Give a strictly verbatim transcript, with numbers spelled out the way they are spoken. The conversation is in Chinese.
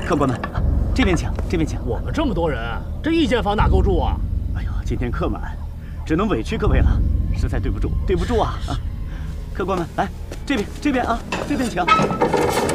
客官们，这边请，这边请。 我们这么多人，这一间房哪够住啊？ 哎呦，今天客满，只能委屈各位了，实在对不住，对不住啊！啊，客官们，来这边，这边啊，这边请。